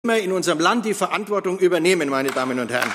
in unserem Land die Verantwortung übernehmen, meine Damen und Herren.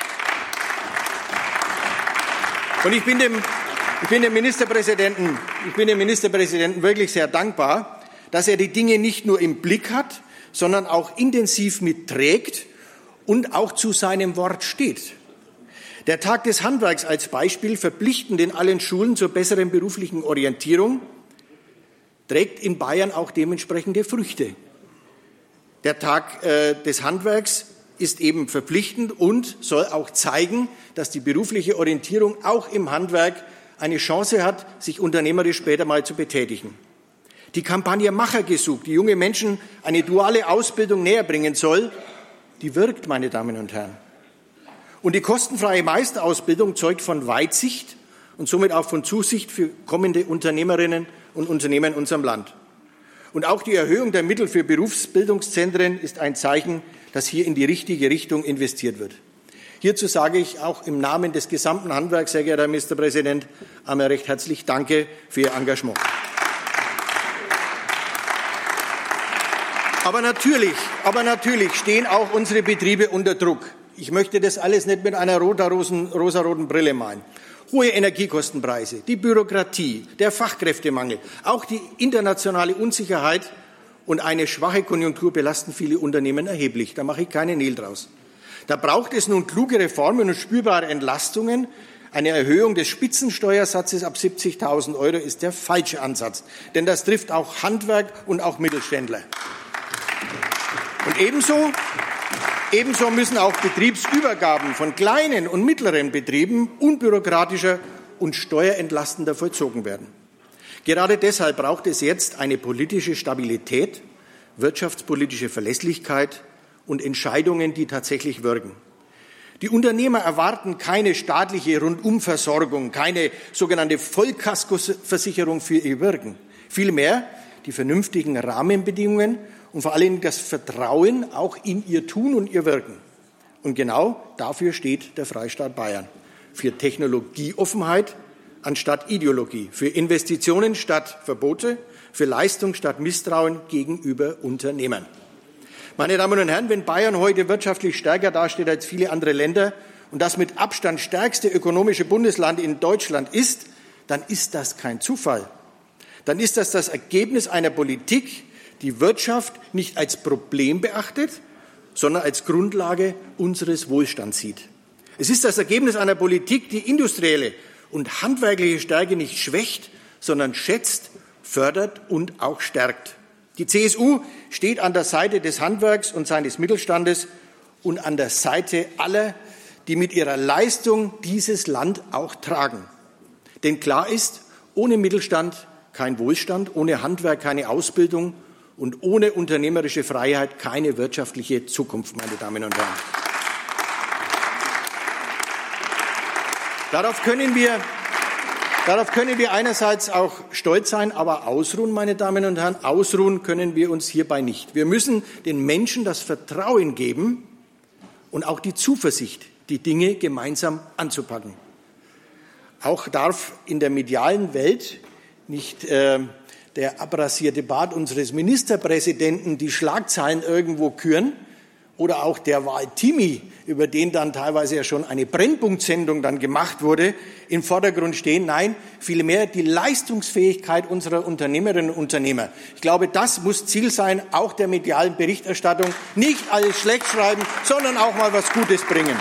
Und ich bin dem Ministerpräsidenten wirklich sehr dankbar, dass er die Dinge nicht nur im Blick hat, sondern auch intensiv mitträgt und auch zu seinem Wort steht. Der Tag des Handwerks als Beispiel, verpflichtend in allen Schulen zur besseren beruflichen Orientierung, trägt in Bayern auch dementsprechende Früchte. Der Tag des Handwerks ist eben verpflichtend und soll auch zeigen, dass die berufliche Orientierung auch im Handwerk eine Chance hat, sich unternehmerisch später mal zu betätigen. Die Kampagne Macher gesucht, die junge Menschen eine duale Ausbildung näherbringen soll, die wirkt, meine Damen und Herren. Und die kostenfreie Meisterausbildung zeugt von Weitsicht und somit auch von Zusicht für kommende Unternehmerinnen und Unternehmer in unserem Land. Und auch die Erhöhung der Mittel für Berufsbildungszentren ist ein Zeichen, dass hier in die richtige Richtung investiert wird. Hierzu sage ich auch im Namen des gesamten Handwerks, sehr geehrter Herr Ministerpräsident, einmal recht herzlich Danke für Ihr Engagement. Aber natürlich stehen auch unsere Betriebe unter Druck. Ich möchte das alles nicht mit einer rosaroten Brille malen. Hohe Energiekostenpreise, die Bürokratie, der Fachkräftemangel, auch die internationale Unsicherheit und eine schwache Konjunktur belasten viele Unternehmen erheblich. Da mache ich keinen Hehl draus. Da braucht es nun kluge Reformen und spürbare Entlastungen. Eine Erhöhung des Spitzensteuersatzes ab 70.000 € ist der falsche Ansatz, denn das trifft auch Handwerk und auch Mittelständler. Und ebenso müssen auch Betriebsübergaben von kleinen und mittleren Betrieben unbürokratischer und steuerentlastender vollzogen werden. Gerade deshalb braucht es jetzt eine politische Stabilität, wirtschaftspolitische Verlässlichkeit und Entscheidungen, die tatsächlich wirken. Die Unternehmer erwarten keine staatliche Rundumversorgung, keine sogenannte Vollkaskoversicherung für ihr Wirken. Vielmehr die vernünftigen Rahmenbedingungen und vor allem das Vertrauen auch in ihr Tun und ihr Wirken. Und genau dafür steht der Freistaat Bayern. Für Technologieoffenheit anstatt Ideologie, für Investitionen statt Verbote, für Leistung statt Misstrauen gegenüber Unternehmern. Meine Damen und Herren, wenn Bayern heute wirtschaftlich stärker dasteht als viele andere Länder und das mit Abstand stärkste ökonomische Bundesland in Deutschland ist, dann ist das kein Zufall. Dann ist das das Ergebnis einer Politik, die Wirtschaft nicht als Problem beachtet, sondern als Grundlage unseres Wohlstands sieht. Es ist das Ergebnis einer Politik, die industrielle und handwerkliche Stärke nicht schwächt, sondern schätzt, fördert und auch stärkt. Die CSU steht an der Seite des Handwerks und seines Mittelstandes und an der Seite aller, die mit ihrer Leistung dieses Land auch tragen. Denn klar ist, ohne Mittelstand kein Wohlstand, ohne Handwerk keine Ausbildung und ohne unternehmerische Freiheit keine wirtschaftliche Zukunft, meine Damen und Herren. Darauf können wir einerseits auch stolz sein, aber ausruhen, meine Damen und Herren, ausruhen können wir uns hierbei nicht. Wir müssen den Menschen das Vertrauen geben und auch die Zuversicht, die Dinge gemeinsam anzupacken. Auch darf in der medialen Welt nicht der abrasierte Bart unseres Ministerpräsidenten die Schlagzeilen irgendwo küren oder auch der Wahl-Timi, über den dann teilweise ja schon eine Brennpunktsendung dann gemacht wurde, im Vordergrund stehen. Nein, vielmehr die Leistungsfähigkeit unserer Unternehmerinnen und Unternehmer. Ich glaube, das muss Ziel sein, auch der medialen Berichterstattung. Nicht alles schlecht schreiben, sondern auch mal was Gutes bringen.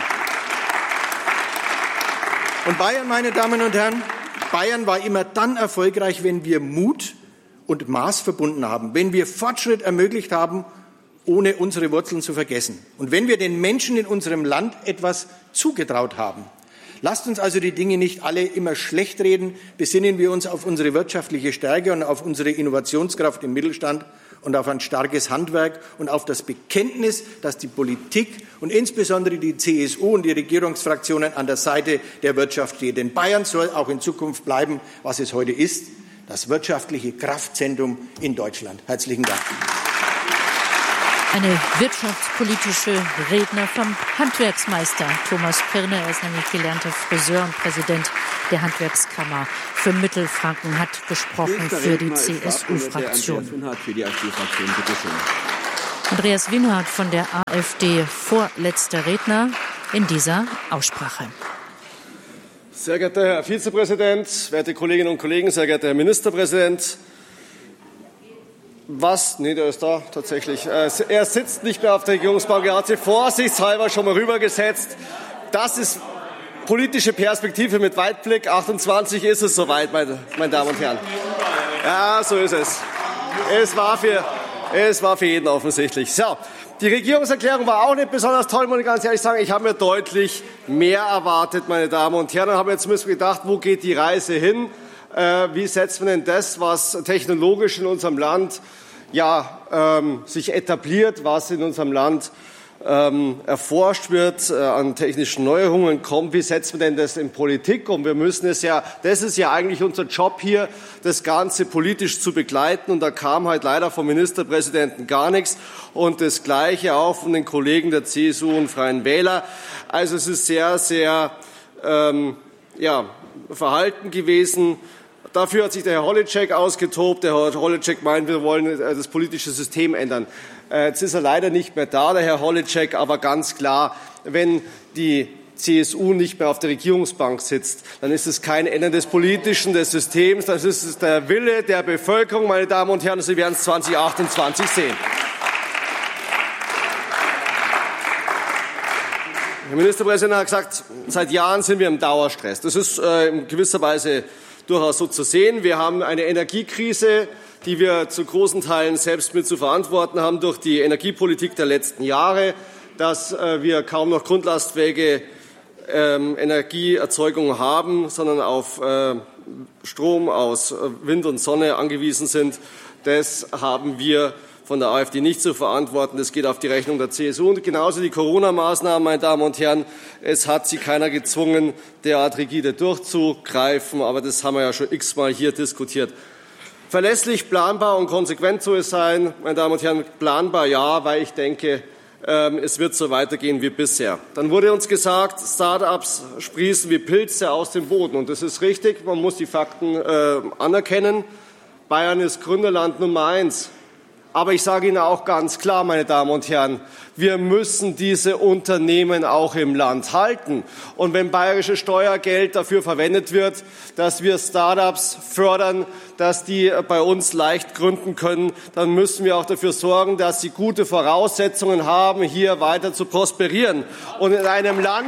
Und Bayern, meine Damen und Herren, Bayern war immer dann erfolgreich, wenn wir Mut und Maß verbunden haben, wenn wir Fortschritt ermöglicht haben, ohne unsere Wurzeln zu vergessen. Und wenn wir den Menschen in unserem Land etwas zugetraut haben. Lasst uns also die Dinge nicht alle immer schlecht reden. Besinnen wir uns auf unsere wirtschaftliche Stärke und auf unsere Innovationskraft im Mittelstand und auf ein starkes Handwerk und auf das Bekenntnis, dass die Politik und insbesondere die CSU und die Regierungsfraktionen an der Seite der Wirtschaft stehen. Denn Bayern soll auch in Zukunft bleiben, was es heute ist, das wirtschaftliche Kraftzentrum in Deutschland. Herzlichen Dank. Eine wirtschaftspolitische Redner vom Handwerksmeister Thomas Kirne. Er ist nämlich gelernter Friseur und Präsident der Handwerkskammer für Mittelfranken, hat gesprochen für die CSU-Fraktion. Andreas Winhardt von der AfD, vorletzter Redner in dieser Aussprache. Sehr geehrter Herr Vizepräsident, werte Kolleginnen und Kollegen, sehr geehrter Herr Ministerpräsident. Der ist da tatsächlich. Er sitzt nicht mehr auf der Regierungsbank, er hat sich vorsichtshalber schon mal rübergesetzt. Das ist politische Perspektive mit Weitblick. 28 ist es soweit, meine Damen und Herren. Ja, so ist es. Es war für jeden offensichtlich. So, die Regierungserklärung war auch nicht besonders toll, muss ich ganz ehrlich sagen. Ich habe mir deutlich mehr erwartet, meine Damen und Herren. Und habe jetzt gedacht, wo geht die Reise hin? Wie setzt man denn das, was technologisch in unserem Land sich etabliert, was in unserem Land erforscht wird, an technischen Neuerungen kommt, wie setzt man denn das in Politik um? Wir müssen das ist ja eigentlich unser Job hier, das Ganze politisch zu begleiten, und da kam halt leider vom Ministerpräsidenten gar nichts, und das Gleiche auch von den Kollegen der CSU und Freien Wähler. Also es ist sehr, sehr verhalten gewesen. Dafür hat sich der Herr Holitschek ausgetobt. Der Herr Holitschek meint, wir wollen das politische System ändern. Jetzt ist er leider nicht mehr da, der Herr Holitschek, aber ganz klar, wenn die CSU nicht mehr auf der Regierungsbank sitzt, dann ist es kein Ändern des des Systems, das ist der Wille der Bevölkerung, meine Damen und Herren, Sie werden es 2028 sehen. Der Ministerpräsident hat gesagt, seit Jahren sind wir im Dauerstress. Das ist in gewisser Weise durchaus so zu sehen. Wir haben eine Energiekrise, die wir zu großen Teilen selbst mit zu verantworten haben durch die Energiepolitik der letzten Jahre, dass wir kaum noch grundlastfähige Energieerzeugung haben, sondern auf Strom aus Wind und Sonne angewiesen sind. Das haben wir von der AfD nicht zu verantworten. Das geht auf die Rechnung der CSU. Und genauso die Corona-Maßnahmen, meine Damen und Herren. Es hat sie keiner gezwungen, derart rigide durchzugreifen. Aber das haben wir ja schon x-mal hier diskutiert. Verlässlich, planbar und konsequent soll es sein. Meine Damen und Herren, planbar ja, weil ich denke, es wird so weitergehen wie bisher. Dann wurde uns gesagt, Start-ups sprießen wie Pilze aus dem Boden. Und das ist richtig. Man muss die Fakten anerkennen. Bayern ist Gründerland Nummer 1. Aber ich sage Ihnen auch ganz klar, meine Damen und Herren, wir müssen diese Unternehmen auch im Land halten. Und wenn bayerisches Steuergeld dafür verwendet wird, dass wir Start-ups fördern, dass die bei uns leicht gründen können, dann müssen wir auch dafür sorgen, dass sie gute Voraussetzungen haben, hier weiter zu prosperieren. Und in einem Land,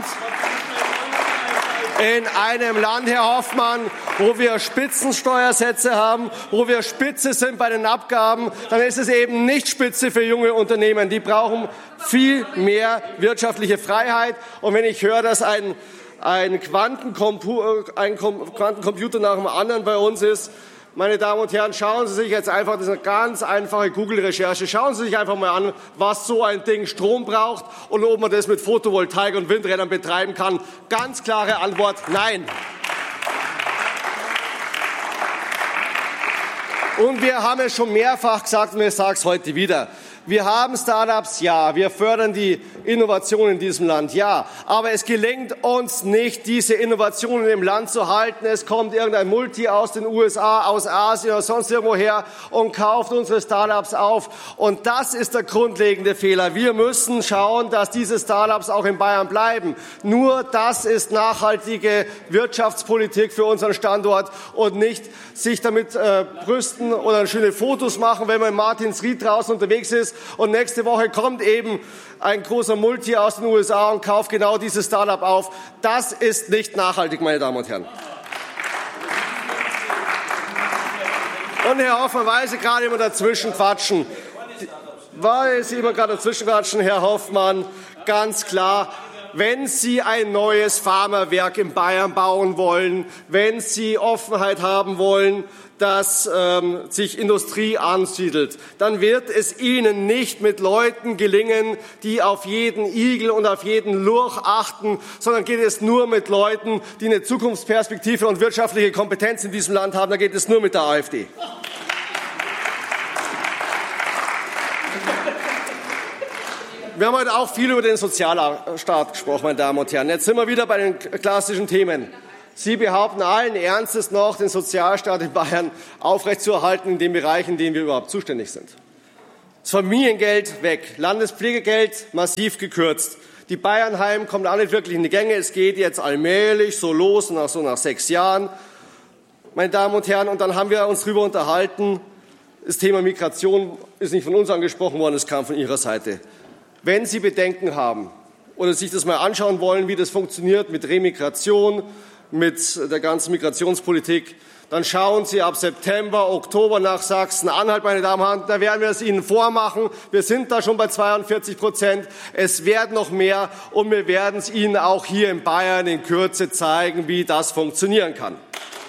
Herr Hoffmann, wo wir Spitzensteuersätze haben, wo wir Spitze sind bei den Abgaben, dann ist es eben nicht Spitze für junge Unternehmen. Die brauchen viel mehr wirtschaftliche Freiheit. Und wenn ich höre, dass ein Quantencomputer nach dem anderen bei uns ist, meine Damen und Herren, schauen Sie sich jetzt einfach, das ist eine ganz einfache Google-Recherche, schauen Sie sich einfach mal an, was so ein Ding Strom braucht und ob man das mit Photovoltaik und Windrädern betreiben kann. Ganz klare Antwort, nein. Und wir haben es schon mehrfach gesagt und ich sage es heute wieder. Wir haben Start-ups, ja. Wir fördern die Innovation in diesem Land, ja. Aber es gelingt uns nicht, diese Innovationen im Land zu halten. Es kommt irgendein Multi aus den USA, aus Asien oder sonst irgendwo her und kauft unsere Start-ups auf. Und das ist der grundlegende Fehler. Wir müssen schauen, dass diese Start-ups auch in Bayern bleiben. Nur das ist nachhaltige Wirtschaftspolitik für unseren Standort und nicht sich damit brüsten oder schöne Fotos machen, wenn man in Martinsried draußen unterwegs ist. Und nächste Woche kommt eben ein großer Multi aus den USA und kauft genau dieses Start-up auf. Das ist nicht nachhaltig, meine Damen und Herren. Und Herr Hoffmann, weil Sie gerade immer dazwischen quatschen, Herr Hoffmann, ganz klar, wenn Sie ein neues Pharmawerk in Bayern bauen wollen, wenn Sie Offenheit haben wollen, dass sich Industrie ansiedelt, dann wird es Ihnen nicht mit Leuten gelingen, die auf jeden Igel und auf jeden Lurch achten, sondern geht es nur mit Leuten, die eine Zukunftsperspektive und wirtschaftliche Kompetenz in diesem Land haben. Da geht es nur mit der AfD. Wir haben heute auch viel über den Sozialstaat gesprochen, meine Damen und Herren. Jetzt sind wir wieder bei den klassischen Themen. Sie behaupten allen Ernstes noch, den Sozialstaat in Bayern aufrechtzuerhalten in den Bereichen, in denen wir überhaupt zuständig sind. Das Familiengeld weg, Landespflegegeld massiv gekürzt. Die Bayernheim kommt auch nicht wirklich in die Gänge. Es geht jetzt allmählich so los, nach 6 Jahren. Meine Damen und Herren, und dann haben wir uns darüber unterhalten, das Thema Migration ist nicht von uns angesprochen worden, es kam von Ihrer Seite. Wenn Sie Bedenken haben oder sich das mal anschauen wollen, wie das funktioniert mit Remigration, mit der ganzen Migrationspolitik, dann schauen Sie ab September, Oktober nach Sachsen-Anhalt, meine Damen und Herren, da werden wir es Ihnen vormachen. Wir sind da schon bei 42%. Es werden noch mehr und wir werden es Ihnen auch hier in Bayern in Kürze zeigen, wie das funktionieren kann.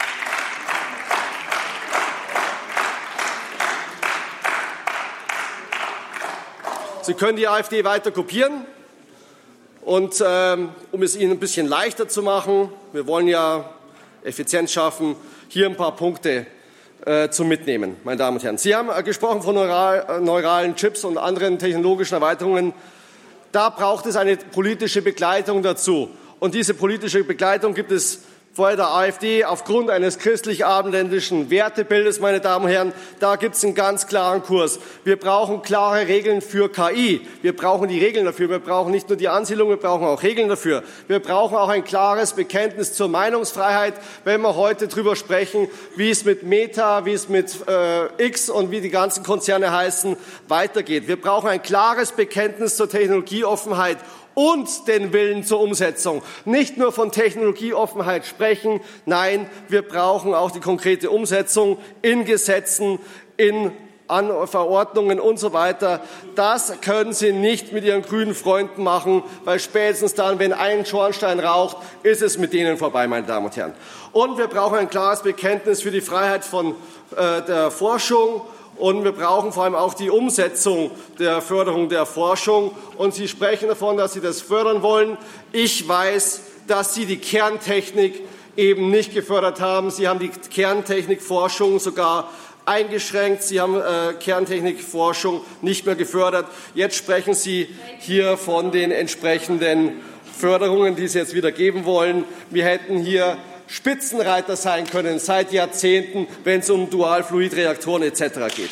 Sie können die AfD weiter kopieren und um es Ihnen ein bisschen leichter zu machen, wir wollen ja Effizienz schaffen, hier ein paar Punkte zum Mitnehmen, meine Damen und Herren. Sie haben gesprochen von neuralen Chips und anderen technologischen Erweiterungen. Da braucht es eine politische Begleitung dazu. Und diese politische Begleitung gibt es vor der AfD aufgrund eines christlich-abendländischen Wertebildes, meine Damen und Herren. Da gibt es einen ganz klaren Kurs. Wir brauchen klare Regeln für KI. Wir brauchen die Regeln dafür. Wir brauchen nicht nur die Ansiedlung, wir brauchen auch Regeln dafür. Wir brauchen auch ein klares Bekenntnis zur Meinungsfreiheit, wenn wir heute darüber sprechen, wie es mit Meta, wie es mit X und wie die ganzen Konzerne heißen, weitergeht. Wir brauchen ein klares Bekenntnis zur Technologieoffenheit und den Willen zur Umsetzung. Nicht nur von Technologieoffenheit sprechen, nein, wir brauchen auch die konkrete Umsetzung in Gesetzen, in Verordnungen und so weiter. Das können Sie nicht mit Ihren grünen Freunden machen, weil spätestens dann, wenn ein Schornstein raucht, ist es mit denen vorbei, meine Damen und Herren. Und wir brauchen ein klares Bekenntnis für die Freiheit von der Forschung. Und wir brauchen vor allem auch die Umsetzung der Förderung der Forschung. Und Sie sprechen davon, dass Sie das fördern wollen. Ich weiß, dass Sie die Kerntechnik eben nicht gefördert haben. Sie haben die Kerntechnikforschung sogar eingeschränkt. Sie haben Kerntechnikforschung nicht mehr gefördert. Jetzt sprechen Sie hier von den entsprechenden Förderungen, die Sie jetzt wieder geben wollen. Wir hätten hier Spitzenreiter sein können seit Jahrzehnten, wenn es um Dualfluidreaktoren etc. geht.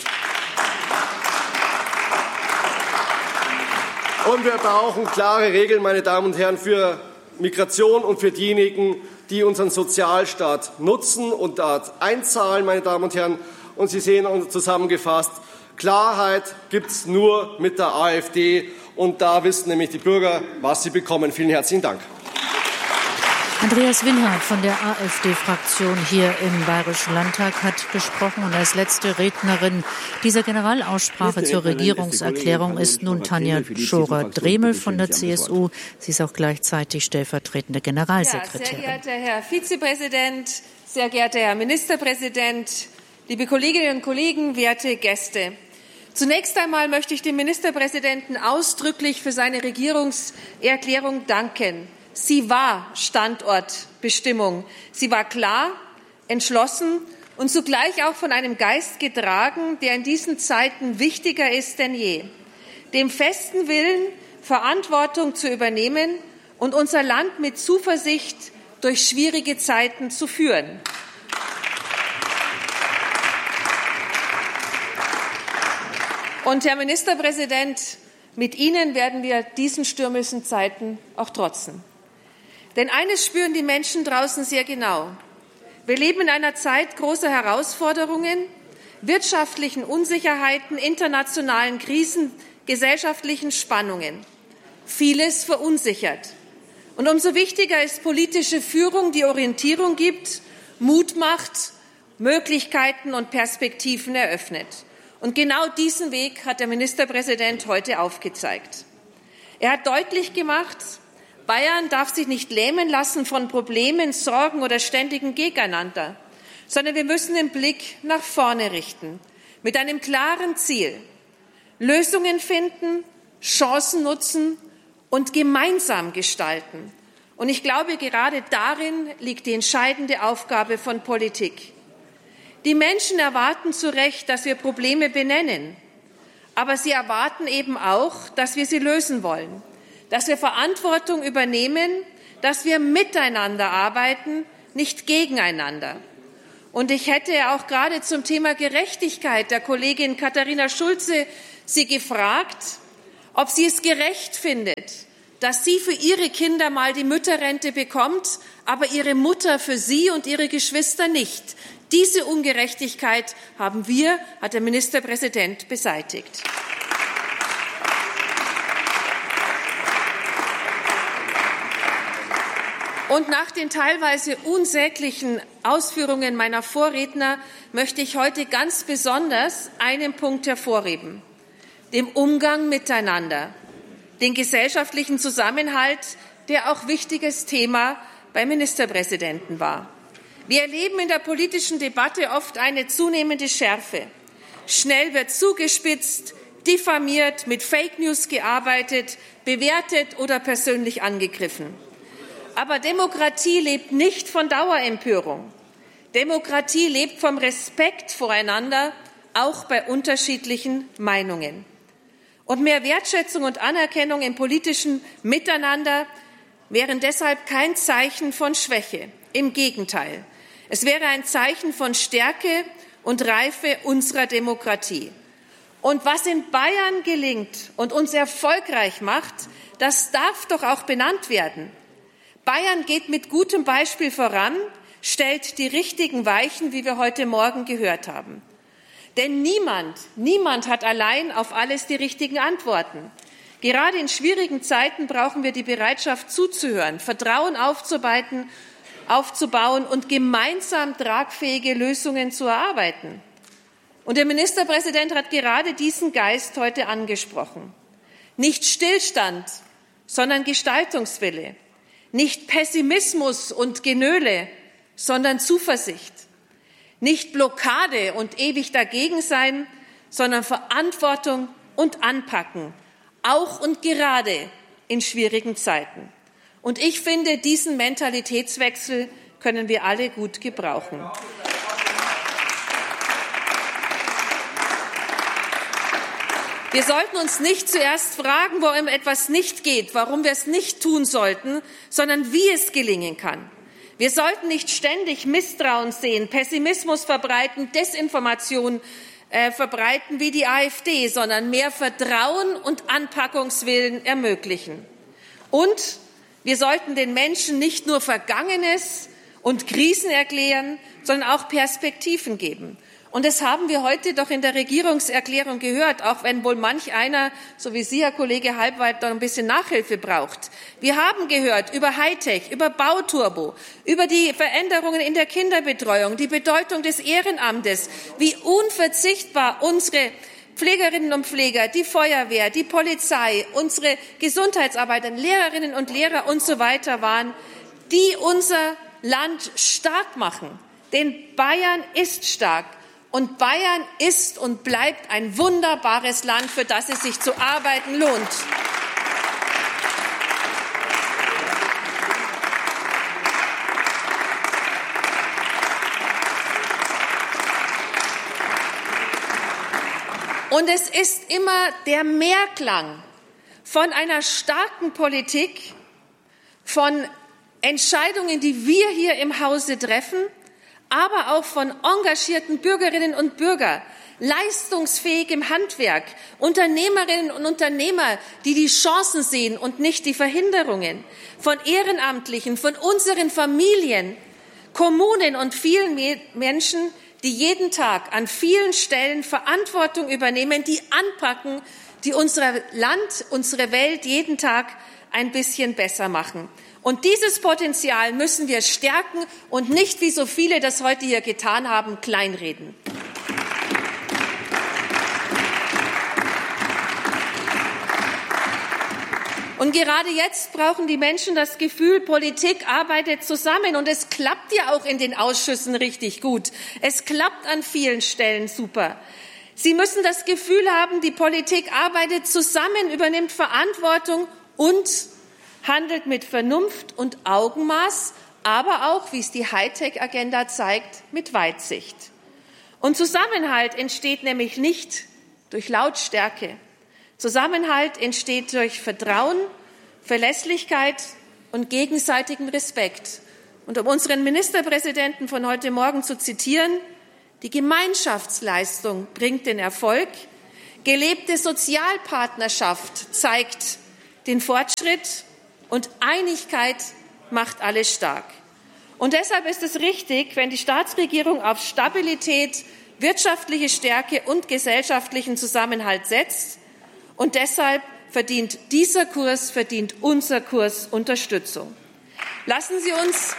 Und wir brauchen klare Regeln, meine Damen und Herren, für Migration und für diejenigen, die unseren Sozialstaat nutzen und dort einzahlen, meine Damen und Herren. Und Sie sehen uns zusammengefasst, Klarheit gibt es nur mit der AfD. Und da wissen nämlich die Bürger, was sie bekommen. Vielen herzlichen Dank. Andreas Winhardt von der AfD-Fraktion hier im Bayerischen Landtag hat gesprochen. Und als letzte Rednerin dieser Generalaussprache zur Regierungserklärung ist nun Tanja Schorer-Dremel von der CSU. Sie ist auch gleichzeitig stellvertretende Generalsekretärin. Sehr geehrter Herr Vizepräsident, sehr geehrter Herr Ministerpräsident, liebe Kolleginnen und Kollegen, werte Gäste. Zunächst einmal möchte ich dem Ministerpräsidenten ausdrücklich für seine Regierungserklärung danken. Sie war Standortbestimmung. Sie war klar, entschlossen und zugleich auch von einem Geist getragen, der in diesen Zeiten wichtiger ist denn je. Dem festen Willen, Verantwortung zu übernehmen und unser Land mit Zuversicht durch schwierige Zeiten zu führen. Und Herr Ministerpräsident, mit Ihnen werden wir diesen stürmischen Zeiten auch trotzen. Denn eines spüren die Menschen draußen sehr genau. Wir leben in einer Zeit großer Herausforderungen, wirtschaftlichen Unsicherheiten, internationalen Krisen, gesellschaftlichen Spannungen. Vieles verunsichert. Und umso wichtiger ist politische Führung, die Orientierung gibt, Mut macht, Möglichkeiten und Perspektiven eröffnet. Und genau diesen Weg hat der Ministerpräsident heute aufgezeigt. Er hat deutlich gemacht, Bayern darf sich nicht lähmen lassen von Problemen, Sorgen oder ständigem Gegeneinander, sondern wir müssen den Blick nach vorne richten, mit einem klaren Ziel. Lösungen finden, Chancen nutzen und gemeinsam gestalten. Und ich glaube, gerade darin liegt die entscheidende Aufgabe von Politik. Die Menschen erwarten zu Recht, dass wir Probleme benennen, aber sie erwarten eben auch, dass wir sie lösen wollen. Dass wir Verantwortung übernehmen, dass wir miteinander arbeiten, nicht gegeneinander. Und ich hätte auch gerade zum Thema Gerechtigkeit der Kollegin Katharina Schulze Sie gefragt, ob sie es gerecht findet, dass sie für ihre Kinder mal die Mütterrente bekommt, aber ihre Mutter für sie und ihre Geschwister nicht. Diese Ungerechtigkeit hat der Ministerpräsident beseitigt. Und nach den teilweise unsäglichen Ausführungen meiner Vorredner möchte ich heute ganz besonders einen Punkt hervorheben: dem Umgang miteinander, den gesellschaftlichen Zusammenhalt, der auch wichtiges Thema beim Ministerpräsidenten war. Wir erleben in der politischen Debatte oft eine zunehmende Schärfe. Schnell wird zugespitzt, diffamiert, mit Fake News gearbeitet, bewertet oder persönlich angegriffen. Aber Demokratie lebt nicht von Dauerempörung. Demokratie lebt vom Respekt voreinander, auch bei unterschiedlichen Meinungen. Und mehr Wertschätzung und Anerkennung im politischen Miteinander wären deshalb kein Zeichen von Schwäche. Im Gegenteil. Es wäre ein Zeichen von Stärke und Reife unserer Demokratie. Und was in Bayern gelingt und uns erfolgreich macht, das darf doch auch benannt werden. Bayern geht mit gutem Beispiel voran, stellt die richtigen Weichen, wie wir heute Morgen gehört haben. Denn niemand hat allein auf alles die richtigen Antworten. Gerade in schwierigen Zeiten brauchen wir die Bereitschaft zuzuhören, Vertrauen aufzubauen und gemeinsam tragfähige Lösungen zu erarbeiten. Und der Ministerpräsident hat gerade diesen Geist heute angesprochen. Nicht Stillstand, sondern Gestaltungswille. Nicht Pessimismus und Genöle, sondern Zuversicht. Nicht Blockade und ewig dagegen sein, sondern Verantwortung und Anpacken, auch und gerade in schwierigen Zeiten. Und ich finde, diesen Mentalitätswechsel können wir alle gut gebrauchen. Wir sollten uns nicht zuerst fragen, warum etwas nicht geht, warum wir es nicht tun sollten, sondern wie es gelingen kann. Wir sollten nicht ständig Misstrauen sehen, Pessimismus verbreiten, Desinformation verbreiten wie die AfD, sondern mehr Vertrauen und Anpackungswillen ermöglichen. Und wir sollten den Menschen nicht nur Vergangenes und Krisen erklären, sondern auch Perspektiven geben. Und das haben wir heute doch in der Regierungserklärung gehört, auch wenn wohl manch einer, so wie Sie, Herr Kollege Halbweit, noch ein bisschen Nachhilfe braucht. Wir haben gehört über Hightech, über Bauturbo, über die Veränderungen in der Kinderbetreuung, die Bedeutung des Ehrenamtes, wie unverzichtbar unsere Pflegerinnen und Pfleger, die Feuerwehr, die Polizei, unsere Gesundheitsarbeiter, Lehrerinnen und Lehrer und so weiter waren, die unser Land stark machen. Denn Bayern ist stark. Und Bayern ist und bleibt ein wunderbares Land, für das es sich zu arbeiten lohnt. Und es ist immer der Mehrklang von einer starken Politik, von Entscheidungen, die wir hier im Hause treffen, aber auch von engagierten Bürgerinnen und Bürgern, leistungsfähigem Handwerk, Unternehmerinnen und Unternehmer, die die Chancen sehen und nicht die Verhinderungen, von Ehrenamtlichen, von unseren Familien, Kommunen und vielen Menschen, die jeden Tag an vielen Stellen Verantwortung übernehmen, die anpacken, die unser Land, unsere Welt jeden Tag ein bisschen besser machen. Und dieses Potenzial müssen wir stärken und nicht, wie so viele das heute hier getan haben, kleinreden. Und gerade jetzt brauchen die Menschen das Gefühl, Politik arbeitet zusammen. Und es klappt ja auch in den Ausschüssen richtig gut. Es klappt an vielen Stellen super. Sie müssen das Gefühl haben, die Politik arbeitet zusammen, übernimmt Verantwortung und handelt mit Vernunft und Augenmaß, aber auch, wie es die Hightech-Agenda zeigt, mit Weitsicht. Und Zusammenhalt entsteht nämlich nicht durch Lautstärke. Zusammenhalt entsteht durch Vertrauen, Verlässlichkeit und gegenseitigen Respekt. Und um unseren Ministerpräsidenten von heute Morgen zu zitieren: Die Gemeinschaftsleistung bringt den Erfolg. Gelebte Sozialpartnerschaft zeigt den Fortschritt und Einigkeit macht alle stark. Und deshalb ist es richtig, wenn die Staatsregierung auf Stabilität, wirtschaftliche Stärke und gesellschaftlichen Zusammenhalt setzt. Und deshalb verdient unser Kurs Unterstützung. Lassen Sie uns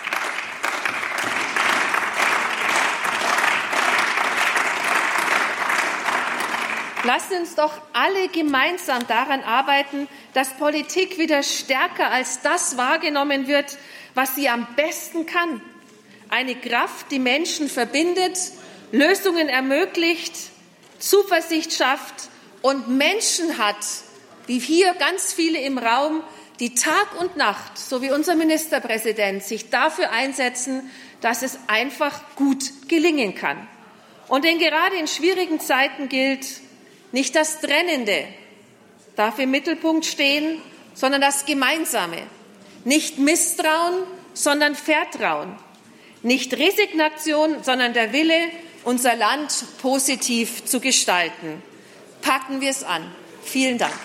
doch alle gemeinsam daran arbeiten, dass Politik wieder stärker als das wahrgenommen wird, was sie am besten kann. Eine Kraft, die Menschen verbindet, Lösungen ermöglicht, Zuversicht schafft und Menschen hat, wie hier ganz viele im Raum, die Tag und Nacht, so wie unser Ministerpräsident, sich dafür einsetzen, dass es einfach gut gelingen kann. Und denn gerade in schwierigen Zeiten gilt: Nicht das Trennende darf im Mittelpunkt stehen, sondern das Gemeinsame. Nicht Misstrauen, sondern Vertrauen. Nicht Resignation, sondern der Wille, unser Land positiv zu gestalten. Packen wir es an. Vielen Dank.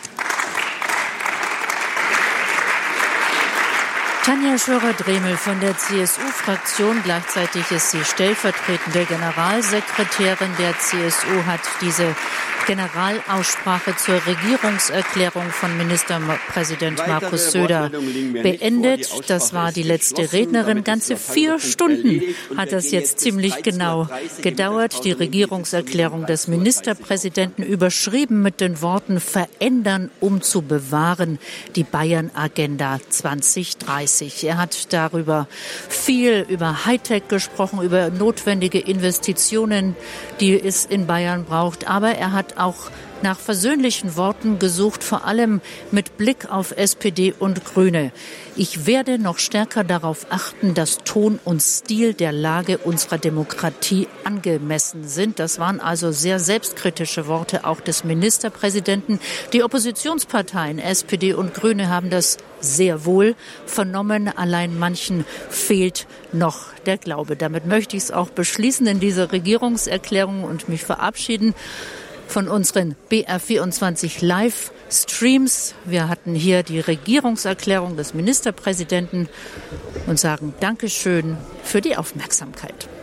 Tanja Schörer-Dremel von der CSU-Fraktion, gleichzeitig ist sie stellvertretende Generalsekretärin der CSU, hat diese Generalaussprache zur Regierungserklärung von Ministerpräsident Markus Söder beendet. Das war die letzte Rednerin. Ganze 4 Stunden hat das jetzt ziemlich genau gedauert. Die Regierungserklärung des Ministerpräsidenten, überschrieben mit den Worten „Verändern, um zu bewahren, die Bayern-Agenda 2030". Er hat viel über Hightech gesprochen, über notwendige Investitionen, die es in Bayern braucht. Aber er hat auch nach versöhnlichen Worten gesucht, vor allem mit Blick auf SPD und Grüne. Ich werde noch stärker darauf achten, dass Ton und Stil der Lage unserer Demokratie angemessen sind. Das waren also sehr selbstkritische Worte auch des Ministerpräsidenten. Die Oppositionsparteien SPD und Grüne haben das sehr wohl vernommen. Allein manchen fehlt noch der Glaube. Damit möchte ich es auch beschließen in dieser Regierungserklärung und mich verabschieden von unseren BR24 Livestreams. Wir hatten hier die Regierungserklärung des Ministerpräsidenten und sagen Dankeschön für die Aufmerksamkeit.